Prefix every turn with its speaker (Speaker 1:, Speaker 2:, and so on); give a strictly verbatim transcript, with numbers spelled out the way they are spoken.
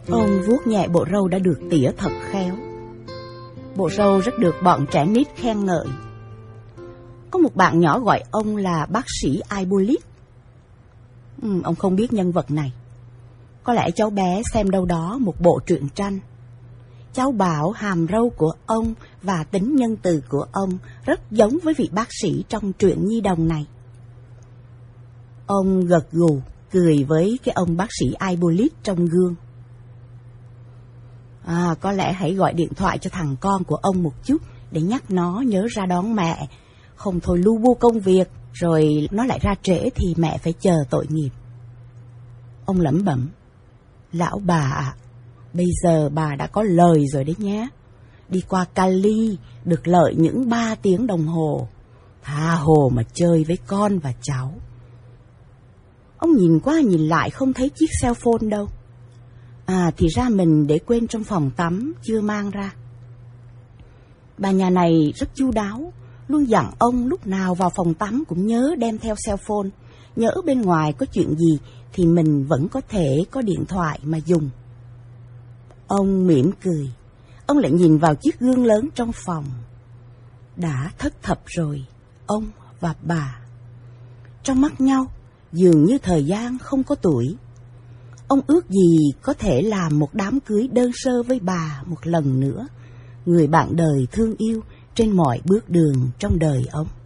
Speaker 1: Ông vuốt nhẹ bộ râu đã được tỉa thật khéo. Bộ râu rất được bọn trẻ nít khen ngợi. Có một bạn nhỏ gọi ông là bác sĩ Ibolit. Ừ, ông không biết nhân vật này. Có lẽ cháu bé xem đâu đó một bộ truyện tranh. Cháu bảo hàm râu của ông và tính nhân từ của ông rất giống với vị bác sĩ trong truyện nhi đồng này. Ông gật gù, cười với cái ông bác sĩ Ibolit trong gương. À, có lẽ hãy gọi điện thoại cho thằng con của ông một chút để nhắc nó nhớ ra đón mẹ. Không thôi lu bu công việc, rồi nó lại ra trễ thì mẹ phải chờ tội nghiệp. Ông lẩm bẩm. Lão bà ạ, bây giờ bà đã có lời rồi đấy nhé. Đi qua Cali được lợi những ba tiếng đồng hồ. Tha hồ mà chơi với con và cháu. Ông nhìn qua nhìn lại không thấy chiếc cell phone đâu. À, thì ra mình để quên trong phòng tắm, chưa mang ra. Bà nhà này rất chu đáo, luôn dặn ông lúc nào vào phòng tắm cũng nhớ đem theo cell phone. Nhớ bên ngoài có chuyện gì thì mình vẫn có thể có điện thoại mà dùng. Ông mỉm cười. Ông lại nhìn vào chiếc gương lớn trong phòng. Đã thất thập rồi, ông và bà. Trong mắt nhau, dường như thời gian không có tuổi. Ông ước gì có thể làm một đám cưới đơn sơ với bà một lần nữa, người bạn đời thương yêu trên mọi bước đường trong đời ông.